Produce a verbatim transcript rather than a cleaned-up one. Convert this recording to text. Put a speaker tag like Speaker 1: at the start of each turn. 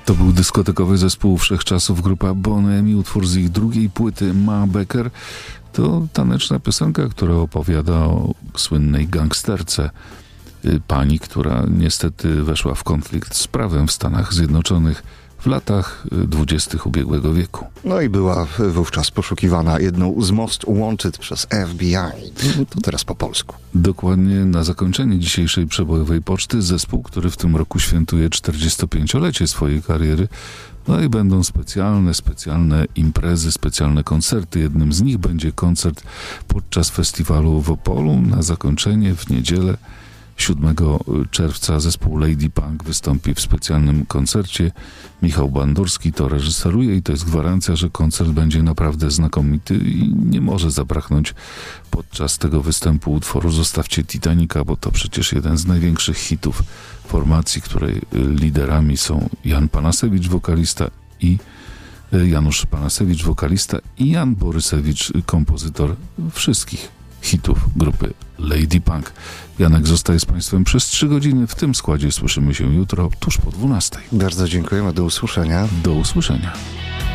Speaker 1: To był dyskotekowy zespół wszechczasów, grupa Bon Ami, utwór z ich drugiej płyty Ma Becker. To taneczna piosenka, która opowiada o słynnej gangsterce, pani, która niestety weszła w konflikt z prawem w Stanach Zjednoczonych w latach dwudziestych ubiegłego wieku.
Speaker 2: No i była wówczas poszukiwana jedną z Most Wanted przez F B I. To teraz po polsku.
Speaker 1: Dokładnie na zakończenie dzisiejszej przebojowej poczty zespół, który w tym roku świętuje czterdziestopięciolecie swojej kariery. No i będą specjalne, specjalne imprezy, specjalne koncerty. Jednym z nich będzie koncert podczas festiwalu w Opolu. Na zakończenie w niedzielę siódmego czerwca zespół Lady Punk wystąpi w specjalnym koncercie. Michał Bandurski to reżyseruje i to jest gwarancja, że koncert będzie naprawdę znakomity i nie może zabraknąć podczas tego występu utworu Zostawcie Titanica, bo to przecież jeden z największych hitów formacji, której liderami są Jan Panasewicz, wokalista, i Janusz Panasewicz, wokalista, i Jan Borysewicz, kompozytor wszystkich hitów grupy Lady Punk. Janek zostaje z Państwem przez trzy godziny. W tym składzie słyszymy się jutro tuż po dwunastej.
Speaker 2: Bardzo dziękujemy. Do usłyszenia.
Speaker 1: Do usłyszenia.